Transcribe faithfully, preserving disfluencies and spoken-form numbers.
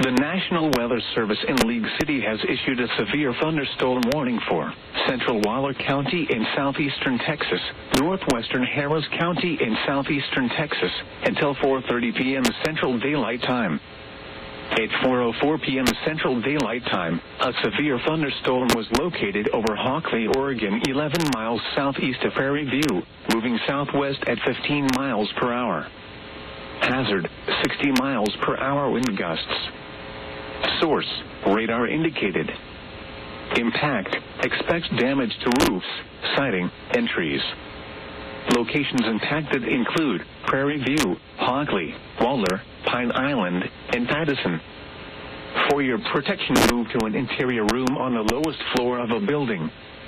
The National Weather Service in League City has issued a severe thunderstorm warning for central Waller County in southeastern Texas, northwestern Harris County in southeastern Texas, until four thirty p.m. Central Daylight Time. At four oh four p.m. Central Daylight Time, a severe thunderstorm was located over Hockley, Oregon, eleven miles southeast of Prairie View, moving southwest at fifteen miles per hour. Hazard, sixty miles per hour wind gusts. Source, radar indicated. Impact, expects damage to roofs, siding, and trees. Locations impacted include Prairie View, Hockley, Waller, Pine Island, and Addison. For your protection, move to an interior room on the lowest floor of a building.